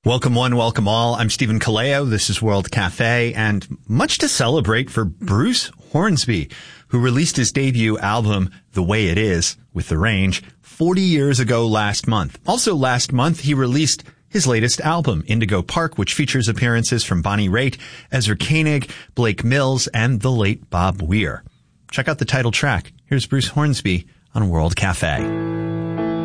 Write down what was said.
Welcome one, welcome all. I'm Stephen Kaleo. This is World Cafe, and much to celebrate for Bruce Hornsby, who released his debut album, The Way It Is, with The Range, 40 years ago last month. Also last month, he released his latest album, Indigo Park, which features appearances from Bonnie Raitt, Ezra Koenig, Blake Mills, and the late Bob Weir. Check out the title track. Here's Bruce Hornsby on World Cafe.